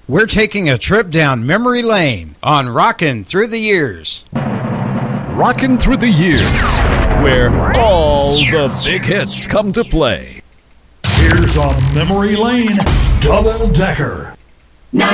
We're taking a trip down memory lane on Rockin' Through the Years. Rockin' Through the Years, where all the big hits come to play. Here's a Memory Lane Double Decker.